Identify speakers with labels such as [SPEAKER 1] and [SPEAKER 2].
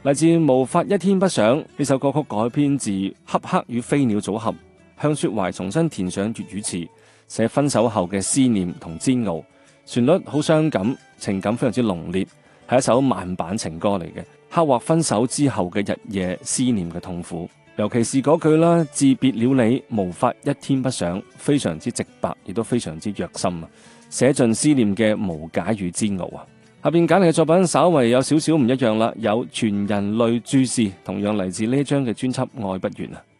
[SPEAKER 1] 嚟自《無法一天不想》呢首歌曲改編自恰克與飛鳥組合，向雪懷重新填上粵語詞，寫分手後嘅思念同煎熬，旋律好傷感，情感非常之濃烈，係一首慢板情歌嚟嘅，刻畫分手之後嘅日夜思念嘅痛苦。尤其是嗰句啦，自別了你，無法一天不想，非常之直白，亦都非常之虐心啊！寫盡思念嘅無解與煎熬啊！下邊揀嚟嘅作品稍為有少少唔一樣啦，有全人類注視，同樣嚟自呢張嘅專輯《愛不完》啊。